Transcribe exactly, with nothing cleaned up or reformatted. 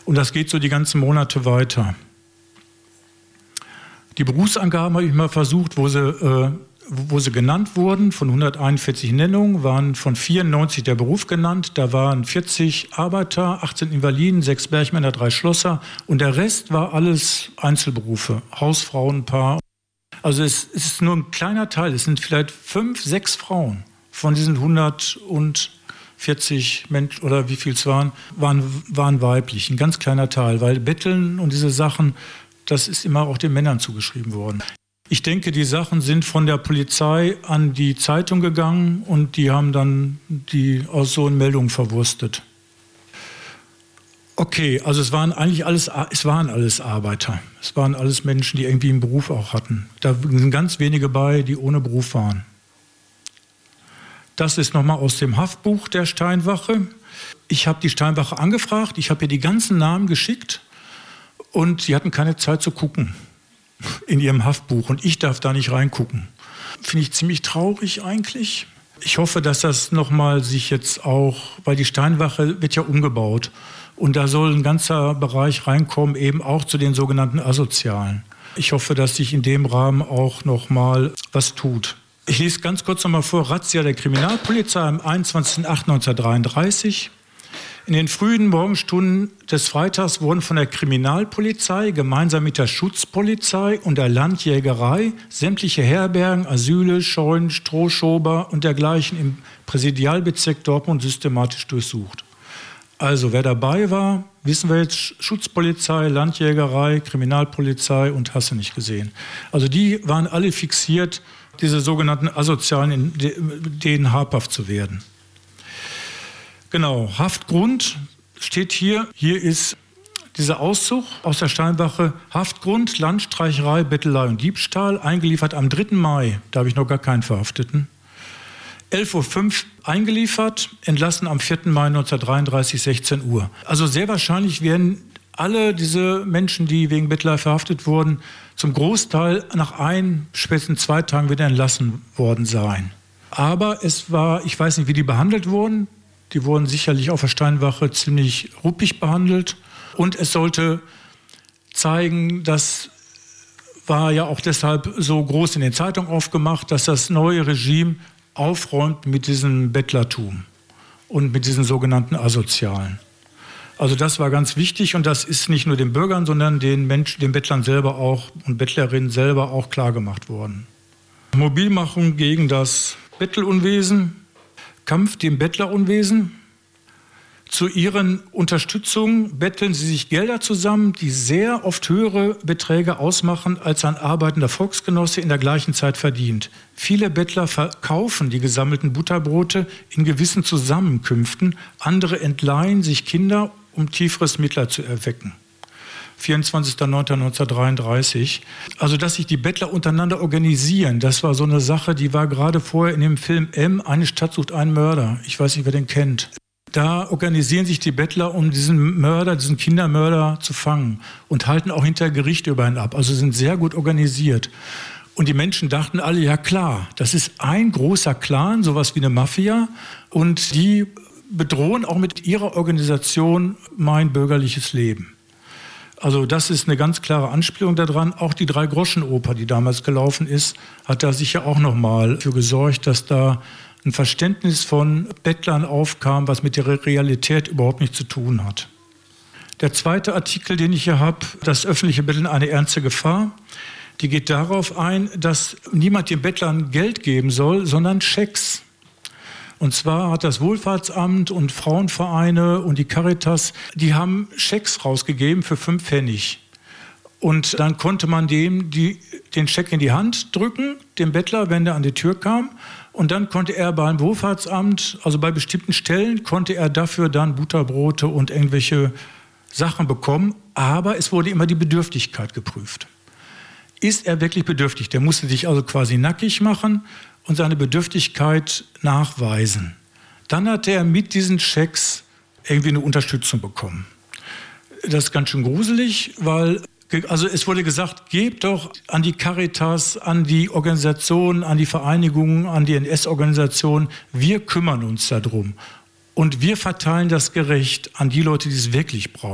Und das geht so die ganzen Monate weiter. Die Berufsangaben habe ich mal versucht, wo sie, äh, wo sie genannt wurden. Von hunderteinundvierzig Nennungen waren von vierundneunzig der Beruf genannt. Da waren vierzig Arbeiter, achtzehn Invaliden, sechs Bergmänner, drei Schlosser. Und der Rest war alles Einzelberufe, Hausfrauenpaar. Also es, es ist nur ein kleiner Teil. Es sind vielleicht fünf, sechs Frauen von diesen hundertvierzig Menschen oder wie viel es waren, waren, waren weiblich. Ein ganz kleiner Teil, weil Betteln und diese Sachen, das ist immer auch den Männern zugeschrieben worden. Ich denke, die Sachen sind von der Polizei an die Zeitung gegangen und die haben dann die aus so Meldungen verwurstet. Okay, also es waren eigentlich alles, es waren alles Arbeiter. Es waren alles Menschen, die irgendwie einen Beruf auch hatten. Da sind ganz wenige bei, die ohne Beruf waren. Das ist nochmal aus dem Haftbuch der Steinwache. Ich habe die Steinwache angefragt, ich habe ihr die ganzen Namen geschickt und sie hatten keine Zeit zu gucken in ihrem Haftbuch und ich darf da nicht reingucken. Finde ich ziemlich traurig eigentlich. Ich hoffe, dass das nochmal sich jetzt auch, weil die Steinwache wird ja umgebaut und da soll ein ganzer Bereich reinkommen, eben auch zu den sogenannten Asozialen. Ich hoffe, dass sich in dem Rahmen auch nochmal was tut. Ich lese ganz kurz nochmal vor, Razzia der Kriminalpolizei am einundzwanzigsten achten neunzehnhundertdreiunddreißig. In den frühen Morgenstunden des Freitags wurden von der Kriminalpolizei gemeinsam mit der Schutzpolizei und der Landjägerei sämtliche Herbergen, Asyle, Scheunen, Strohschober und dergleichen im Präsidialbezirk Dortmund systematisch durchsucht. Also wer dabei war, wissen wir jetzt, Schutzpolizei, Landjägerei, Kriminalpolizei und hast du nicht gesehen. Also die waren alle fixiert, diese sogenannten Asozialen, in denen habhaft zu werden. Genau, Haftgrund steht hier. Hier ist dieser Auszug aus der Steinwache. Haftgrund, Landstreicherei, Bettelei und Diebstahl, eingeliefert am dritten Mai. Da habe ich noch gar keinen Verhafteten. elf Uhr fünf eingeliefert, entlassen am vierten Mai neunzehnhundertdreiunddreißig, sechzehn Uhr. Also sehr wahrscheinlich werden alle diese Menschen, die wegen Bettelei verhaftet wurden, zum Großteil nach ein, spätestens zwei Tagen wieder entlassen worden sein. Aber es war, ich weiß nicht, wie die behandelt wurden. Die wurden sicherlich auf der Steinwache ziemlich ruppig behandelt. Und es sollte zeigen, das war ja auch deshalb so groß in den Zeitungen aufgemacht, dass das neue Regime aufräumt mit diesem Bettlertum und mit diesen sogenannten Asozialen. Also das war ganz wichtig und das ist nicht nur den Bürgern, sondern den Menschen, den Bettlern selber auch und Bettlerinnen selber auch klargemacht worden. Mobilmachung gegen das Bettelunwesen, Kampf dem Bettlerunwesen. Zu ihren Unterstützung betteln sie sich Gelder zusammen, die sehr oft höhere Beträge ausmachen, als ein arbeitender Volksgenosse in der gleichen Zeit verdient. Viele Bettler verkaufen die gesammelten Butterbrote in gewissen Zusammenkünften. Andere entleihen sich Kinder, um tieferes Mitleid zu erwecken. vierundzwanzigster neunter neunzehnhundertdreiunddreißig. Also, dass sich die Bettler untereinander organisieren, das war so eine Sache, die war gerade vorher in dem Film M, Eine Stadt sucht einen Mörder. Ich weiß nicht, wer den kennt. Da organisieren sich die Bettler, um diesen Mörder, diesen Kindermörder zu fangen und halten auch hinter Gericht über ihn ab. Also sind sehr gut organisiert. Und die Menschen dachten alle, ja klar, das ist ein großer Clan, sowas wie eine Mafia. Und die bedrohen auch mit ihrer Organisation mein bürgerliches Leben. Also das ist eine ganz klare Anspielung daran. Auch die Drei-Groschen-Oper, die damals gelaufen ist, hat da sicher auch noch mal für gesorgt, dass da ein Verständnis von Bettlern aufkam, was mit der Realität überhaupt nichts zu tun hat. Der zweite Artikel, den ich hier habe, das öffentliche Betteln eine ernste Gefahr, die geht darauf ein, dass niemand den Bettlern Geld geben soll, sondern Schecks. Und zwar hat das Wohlfahrtsamt und Frauenvereine und die Caritas, die haben Schecks rausgegeben für fünf Pfennig. Und dann konnte man dem die, den Scheck in die Hand drücken, dem Bettler, wenn der an die Tür kam. Und dann konnte er beim Wohlfahrtsamt, also bei bestimmten Stellen, konnte er dafür dann Butterbrote und irgendwelche Sachen bekommen. Aber es wurde immer die Bedürftigkeit geprüft. Ist er wirklich bedürftig? Der musste sich also quasi nackig machen und seine Bedürftigkeit nachweisen. Dann hat er mit diesen Schecks irgendwie eine Unterstützung bekommen. Das ist ganz schön gruselig, weil also es wurde gesagt, gebt doch an die Caritas, an die Organisationen, an die Vereinigungen, an die N S-Organisationen, wir kümmern uns darum. Und wir verteilen das gerecht an die Leute, die es wirklich brauchen.